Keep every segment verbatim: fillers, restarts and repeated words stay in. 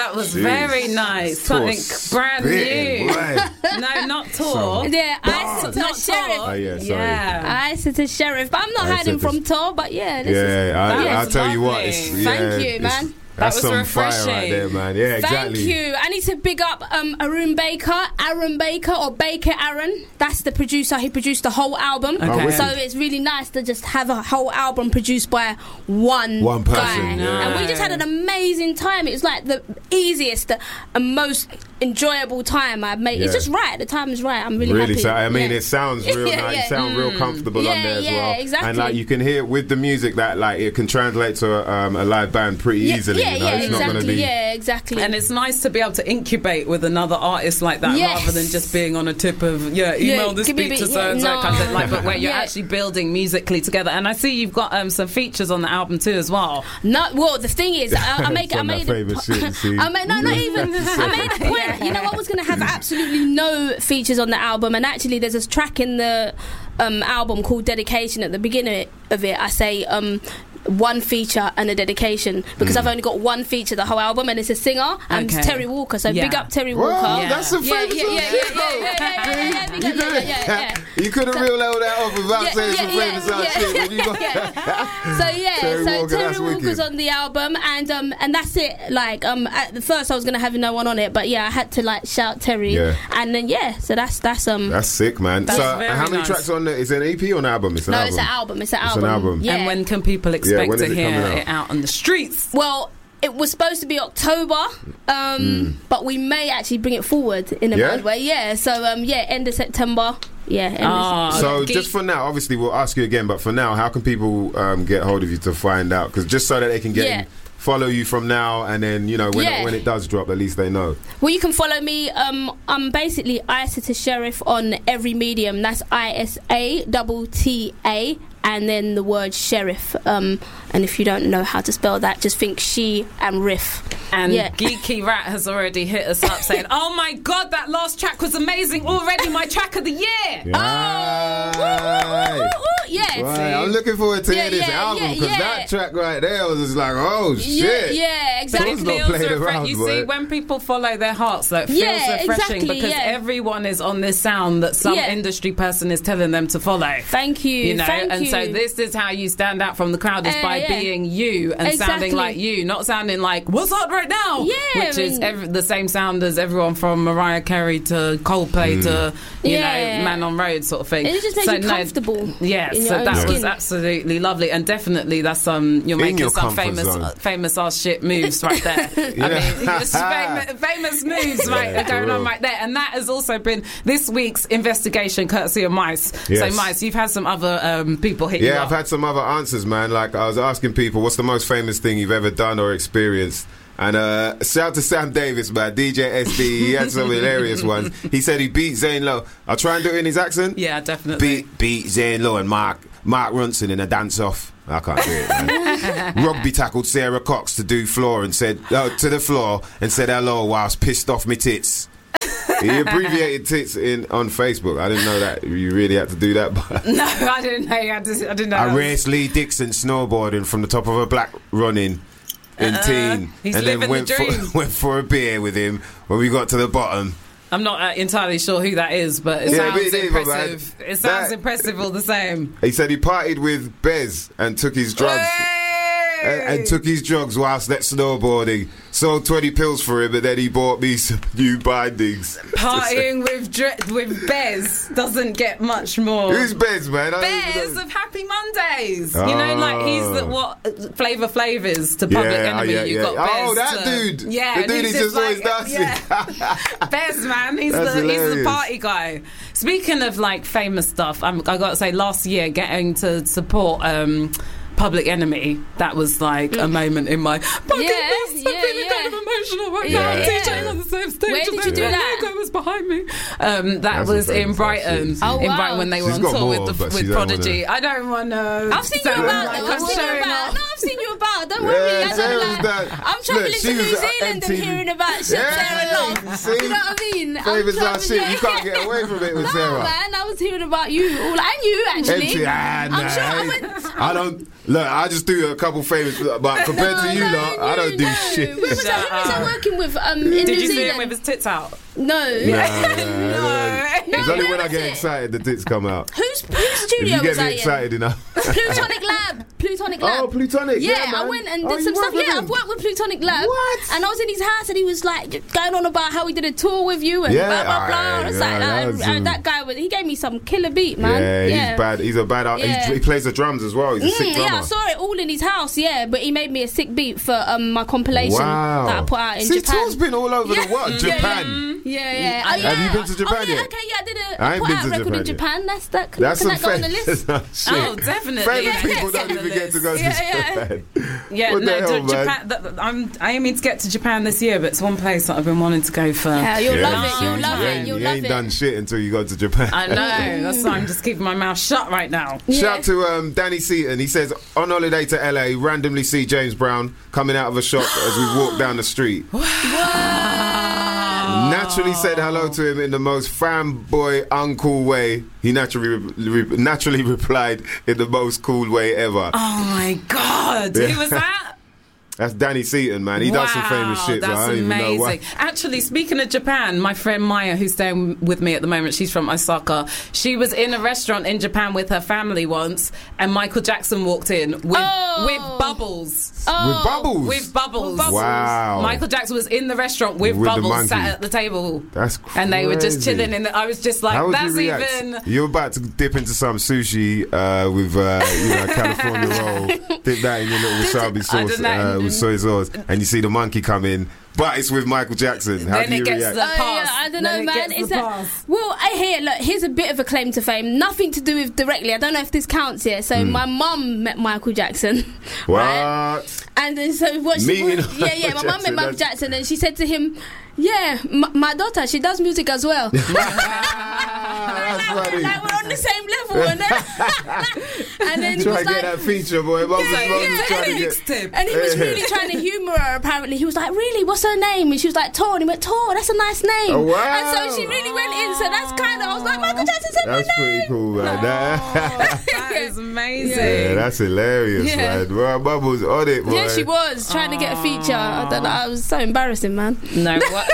that was Jeez. very nice. Something brand spitting, new. boy. No, not Tor. Yeah, I said to not Sheriff. Oh, yeah, sorry. Yeah. I said to Sheriff, but I'm not I hiding said from Tor. But yeah, this Yeah, is, I, That I'll was tell you what. lovely. It's, Thank yeah, you, it's- man. That's That was some fire right refreshing. there, man. Yeah, exactly. Thank you. I need to big up um, Arun Baker, Aaron Baker, or Baker Aaron. That's the producer. He produced the whole album. Okay. So it's really nice to just have a whole album produced by one, One person, guy. yeah. And we just had an amazing time. It was like the easiest and most enjoyable time I've made. Yeah. It's just right. The time is right. I'm really, Really, happy. so, I mean, Yeah. it sounds real Yeah, nice. yeah. It sounds real comfortable Yeah, on there as yeah, well. exactly. And like you can hear with the music that like it can translate to a, um, a live band pretty Yeah, easily. yeah, you know? yeah, It's not exactly. going to be. Yeah, exactly. And it's nice to be able to incubate with another artist like that Yes. rather than just being on a tip of, yeah, email Yeah, this give me a beat to bit- so and so yeah, kind of no. like, but where you're Yeah. actually building musically together. And I see you've got um, some features on the album too as well. No, well, the thing is, I, I make, I From that made, famous shit, you see. I made, no, not even. I made a point. You know, I was going to have absolutely no features on the album, and actually, there's a track in the um, album called "Dedication." At the beginning of it, I say. Um, one feature and a dedication because Mm. I've only got one feature the whole album, and it's a singer and Okay. it's Terry Walker. So Yeah. big up Terry Well, Walker. Yeah. that's a Yeah, famous yeah, yeah, shit, yeah, yeah, though. yeah, yeah, yeah, yeah, You yeah, couldn't, yeah, yeah. you couldn't reel all that off without Yeah, saying yeah, some yeah, famous ass yeah, shit. When you got yeah. So yeah, Terry so Walker, Terry that's Walker's wicked. on the album, and um, and that's it. Like um, at the first I was gonna have no one on it, but yeah, I had to like shout Terry, Yeah. and then yeah, so that's that's um. That's sick, man. That's so, very how many nice. tracks on there? Is it an E P or an album? It's an no, album. it's an album. It's an It's album. an album. Yeah. And when can people expect when to is it hear coming out? it out on the streets? Well, it was supposed to be October, um, but we may actually bring it forward in a Hmm. Yeah? bad way. Yeah, so um, yeah, end of September. Yeah. End Ah. of, So yeah. just for now, obviously we'll ask you again, but for now, how can people um, get hold of you to find out? Because just so that they can get Yeah. in, follow you from now, and then you know when Yeah. it, when it does drop, at least they know. Well, you can follow me. Um, I'm basically Isata Sheriff on every medium. That's I S A T T A, and then the word Sheriff. Um, and if you don't know how to spell that, just think she and riff. And Yeah. Geeky Rat has already hit us up saying, "Oh my god, that last track was amazing! Already my track of the year." Right. Ooh, ooh, ooh, yeah. Right. I'm looking forward to Yeah, hearing this yeah, album yeah, because yeah. that track right there was just like, oh Yeah, shit. yeah, Those exactly. It not feels played refre- around, you boy. see, when people follow their hearts, that feels Yeah, refreshing exactly, because yeah. everyone is on this sound that some Yeah. industry person is telling them to follow. Thank you. You know, Thank and you. so this is how you stand out from the crowd is Uh, by yeah. being you and Exactly. sounding like you, not sounding like what's hot right now. Yeah, which I is mean- ev- the same sound as everyone from Mariah Carey to Coldplay to you Yeah. know Man on Road sort of thing. It just makes So, you no, comfortable. Yeah, in your so own that was skin. absolutely lovely, and definitely that's um you're In making your some comfort famous zone. uh, famous ass shit moves right there. I mean, it's famous, famous moves right Yeah, are going for on real. right there, and that has also been this week's investigation, courtesy of Mice. Yes. So Mice, you've had some other um, people hit you Yeah, up. I've had some other answers, man. Like I was asking people, what's the most famous thing you've ever done or experienced? And uh, shout out to Sam Davis, man, D J S D. He had some hilarious ones. He said he beat Zane Lowe. I'll try and do it in his accent. Yeah, definitely. Beat beat Zane Lowe and Mark Mark Ronson in a dance off. I can't do it, man. Rugby tackled Sarah Cox to do floor and said uh, to the floor and said hello whilst pissed off me tits. He abbreviated tits in on Facebook. I didn't know that you really had to do that. But No, I didn't know. I, just, I didn't know. I raced Lee Dixon snowboarding from the top of a black running in Uh-uh. teen, He's and then living went the dream. for went for a beer with him when we got to the bottom. I'm not uh, entirely sure who that is, but it Yeah, sounds me neither, impressive. man. It sounds That- impressive all the same. He said he partied with Bez and took his drugs. And, and took his drugs whilst at snowboarding. Sold twenty pills for him, and then he bought me some new bindings. Partying with dr- with Bez doesn't get much more. Who's Bez, man? I don't even Bez know. of Happy Mondays. You know, like he's the, Oh. what Flavor Flav is to Public Yeah, oh, Enemy. yeah, you yeah. got Bez. Oh, that to- dude. Yeah, The and dude he's is just always like, dancing. yeah. Bez, man, he's That's the he's the hilarious. party guy. Speaking of like famous stuff, I'm, I got to say, last year getting to support. Um, Public Enemy, that was like a moment in my bucket Yeah, list. I'm yeah, feeling yeah. kind of emotional right Yeah, now. I'm yeah. DJing on the same stage. Where as did you them. do that? Lego was behind me. Um, that That's was a in famous Brighton. ass Oh, In wow. Brighton when they were She's on got tour more, with, but the, she with don't wanna- Prodigy. I don't want to. I've seen you about. Like I've I'm seen you showing about. off. No, I've seen you about. Don't worry. Yeah, I don't Sarah's like. that- I'm travelling Look, she to New was at Zealand M T V. and hearing about shit Yeah, Sarah Love. you You see? know what I mean? I'm Famous ass shit. travelling- You can't get away from it with No, Sarah. man, I was hearing about you, all and you actually. M T, ah, nah, I'm sure I I, went. I don't look. I just do a couple famous, but compared No, to you no, lot, I don't do no. shit. Where was I? Who was I working with um, in Did New you see Zealand? him with his tits out? No. Nah, nah, nah, No. It's only when I was get it? excited the tits come out. Whose whose If studio you get was me I in? excited enough. Plutonic Lab. Plutonic Lab. Oh, Plutonic. Yeah, Yeah, I man. went and Oh, did you some worked stuff. with Yeah, him? I've worked with Plutonic Lab. What? And I was in his house and he was like going on about how he did a tour with you and Yeah, blah blah blah. alright, I was yeah, like, that uh, was, uh, um, that guy was. He gave me some killer beat, man. Yeah, Yeah, he's bad. He's a bad art. Yeah. He, he plays the drums as well. He's a sick Mm, drummer. yeah, I saw it all in his house. Yeah, but he made me a sick beat for um my compilation Wow. that I put out in See, Japan. Tour's been all over Yeah. the world. Yeah, Japan. Yeah, yeah. Have Oh, yeah. you been to Japan oh, yeah, yet? Okay, yeah, I did a I I ain't put been out to a record Japan in yet. Japan. That's that. Can, That's can some that go on the famous list? shit. Oh, definitely. Famous Yeah, people yeah, don't even get to go to Yeah, yeah. Japan. Yeah, What the no, hell, J- man? Japan. Th- th- I'm aiming to get to Japan this year, but it's one place that I've been wanting to go for. Yeah, you'll Yeah, love it. see, You'll love you it. ain't, You'll you love ain't it. done shit until you go to Japan. I know. That's why I'm just keeping my mouth shut right now. Shout out to um, Danny Seaton. He says, on holiday to L A, randomly see James Brown coming out of a shop as we walk down the street. Naturally said hello to him in the most fanboy, uncool way. He naturally re- re- naturally replied in the most cool way ever. Oh my God. Who was that? That's Danny Seaton, man. He does some famous Wow, shit. So That's I don't even know why. amazing. Actually, speaking of Japan, my friend Maya, who's staying with me at the moment, she's from Osaka. She was in a restaurant in Japan with her family once, and Michael Jackson walked in with Oh. with bubbles. Oh. With bubbles. With bubbles. Wow. Michael Jackson was in the restaurant with, With the bubbles, monkey. sat at the table. That's crazy. And they were just chilling in the, I was just like, How would that's you react? even. You're about to dip into some sushi uh, with uh, you know, California roll. Dip that in your little wasabi I sauce don't know. uh, with soy sauce, and you see the monkey come in, but it's with Michael Jackson. How Then do you it gets react? the Oh, pass. yeah, I don't Then know, it man. gets Is the that pass. well? I hear. Look, here's a bit of a claim to fame. Nothing to do with directly. I don't know if this counts here. So my mum met Michael Jackson. What? Right? And then so what? She, Meeting what- yeah, yeah. My Michael mum met Jackson, Michael that's- Jackson, and she said to him, "Yeah, m- my daughter, she does music as well." That's like, funny. like we're on the same level, and then, and then he Try was to get like, that feature, boy. Mum was Yeah, mum yeah, was trying to and get. tip. and he was really trying to humour her. Apparently, he was like, "Really, what's her name?" And she was like, "Tor." And he went, "Tor, that's a nice name." Oh, wow. And so she really went in. So that's kind of. I was like, Michael Jackson said That's my pretty name. cool, man. That- That is amazing. yeah, that's hilarious, Yeah. man. Well, Mum was on it, boy. Yeah, she was trying to get a feature. I don't know. I was so embarrassing, man. No, what?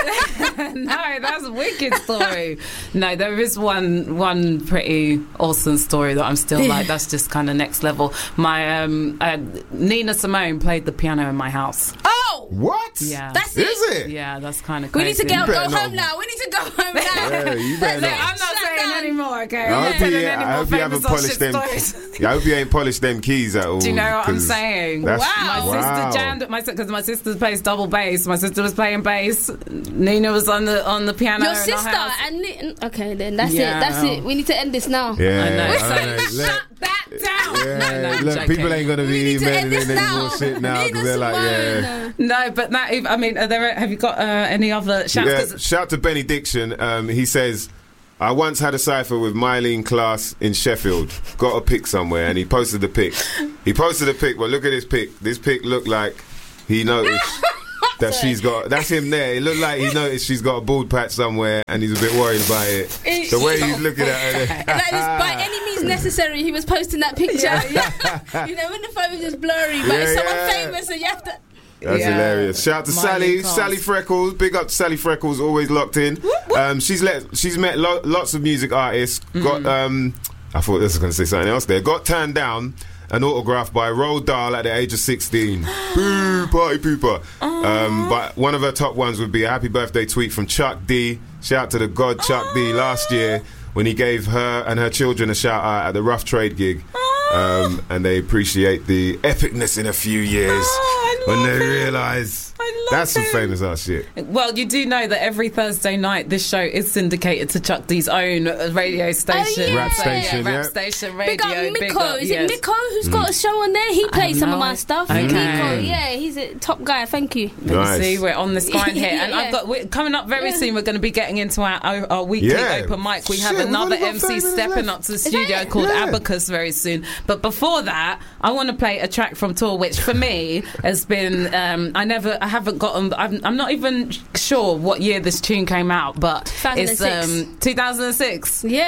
No, that's a wicked story. No, there is one one pretty awesome story that I'm still like, that's just kind of next level. My um, uh, Nina Simone played the piano in my house. Oh, What? Yeah. that's Is it. it? Yeah, that's kind of We crazy. need to go, You go better home not- now. We need to go home now. Yeah, you better Look, not. I'm not Shut saying down. anymore, okay? I I'm not hope, telling you, any I more hope you haven't famous or polished shit them. stories. Yeah, I hope you ain't polished them keys at all. Do you know what I'm 'cause saying? That's, Wow. My wow. sister jammed at my because my sister plays double bass. My sister was playing bass. Nina was on the on the piano. Your in our sister house. and Ni- okay, then that's Yeah. it. That's it. We need to end this now. Yeah, I know. all So right, look. shut that down. Yeah, No, no, I'm look, joking. people ain't gonna We be need to end emailing this in any now. more shit now Nina because they're like, yeah. Simone. No, but that. I mean, are there? Have you got uh, any other shouts? Yeah, 'Cause- shout to Benny Diction. Um, he says, I once had a cipher with Mylene Class in Sheffield. Got a pic somewhere, and he posted the pic. He posted the pic. Well, look at this pic. This pic looked like he noticed that she's got. That's him there. It looked like he noticed she's got a bald patch somewhere, and he's a bit worried about it. The way he's looking at her. there. Like this, by any means necessary, he was posting that picture. You know, when the phone was just blurry, but it's Yeah, someone yeah. famous, and you have to. That's Yeah. hilarious. Shout out to Miley Sally, Cyrus. Sally Freckles. Big up to Sally Freckles, always locked in. Um, she's let, she's met lo- lots of music artists. Got um, I thought this was going to say something else there. Got turned down an autograph by Roald Dahl at the age of sixteen. Boo, party pooper. Um, but one of her top ones would be a happy birthday tweet from Chuck D. Shout out to the god Chuck D last year when he gave her and her children a shout out at the Rough Trade gig. Um, and they appreciate the epicness in a few years Oh, I when love they it. realise I love that's some it. famous ass shit. Well, you do know that every Thursday night this show is syndicated to Chuck D's own uh, radio station, yeah. Rap So, station, yeah, rap yeah. station radio. Big up big Miko. up, Is yes. it Miko who's got a show on there? He plays some know of my it. stuff. Okay. Miko, yeah, he's a top guy. Thank you. You Nice. see, we're on this grind here, and Yeah. I've got we're, coming up very Yeah. soon. We're going to be getting into our our, our weekly Yeah. open mic. We have Shit, we've another only got M C thirty minutes stepping left. up to the that studio it? called Yeah. Abacus very soon. But before that, I want to play a track from tour, which for me has been um, I never I haven't gotten. I'm, I'm not even sure what year this tune came out, but it's two thousand six. um, two thousand six. Yeah.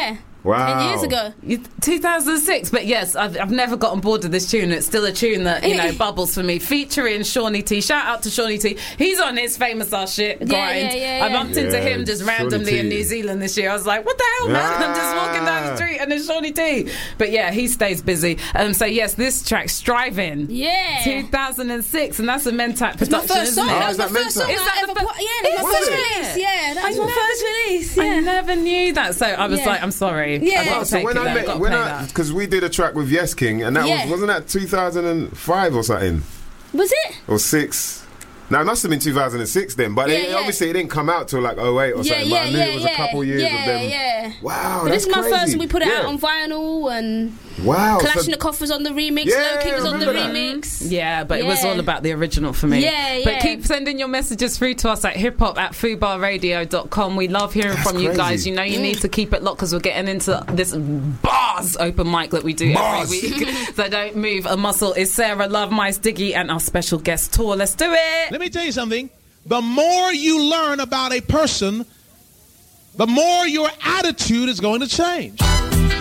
Wow. ten years ago. two thousand six, but yes, I've, I've never gotten bored of this tune. It's still a tune that, you know, bubbles for me. Featuring Shawnee T. Shout out to Shawnee T. He's on his famous ass shit grind. Yeah, yeah, yeah, yeah. I bumped into Yeah, him just Shawnee randomly T. in New Zealand this year. I was like, what the hell, man? Ah. I'm just walking down the street and there's Shawnee T. But yeah, he stays busy. Um, so yes, this track, Striving. Yeah. two thousand six, and that's a Mentat It's my production, first isn't song. it? Oh, That is was my that first Mental? song Is I that ever the fir- put. Yeah, that was my Is first it? release. Yeah, that was my never- first release. I Yeah. never knew that. So I was Yeah. like, I'm sorry. Yeah. I've got Oh, to so take when it I there. I've met, got to when play I, that. because we did a track with Yes King, and that Yeah. was wasn't that two thousand five or something Was it? or six. No, it must have been two thousand six then, but Yeah, it, yeah. obviously it didn't come out till like oh eight or Yeah, something. yeah, but I knew yeah, it was yeah. a couple years yeah, of them. Yeah, Wow, But that's this is my crazy. first. We put it out Yeah. on vinyl, and Wow, so- Kalashnikov was on the remix. Yeah, Low Kick was on the remember that. remix. Yeah, but it was Yeah. all about the original for me. Yeah, But yeah. keep sending your messages through to us at hiphop at fubar radio dot com. We love hearing That's from you crazy. guys. You know, you need to keep it locked because we're getting into this bars open mic that we do Bars. every week. So don't move a muscle. It's Sarah Love, Mice Diggy, and our special guest tour. Let's do it. Let me tell you something. The more you learn about a person, the more your attitude is going to change.